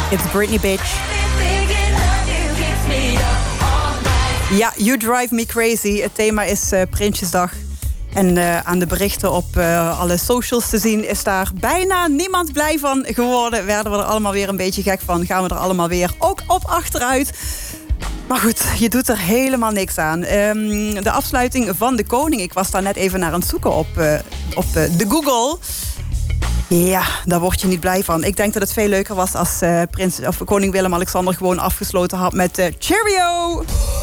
It's Britney, bitch. Ja, You Drive Me Crazy. Het thema is Prinsjesdag. En aan de berichten op alle socials te zien is daar bijna niemand blij van geworden. Werden we er allemaal weer een beetje gek van. Gaan we er allemaal weer ook op achteruit. Maar goed, je doet er helemaal niks aan. De afsluiting van de koning. Ik was daar net even naar aan het zoeken op de Google. Ja, daar word je niet blij van. Ik denk dat het veel leuker was als koning Willem-Alexander gewoon afgesloten had met Cheerio!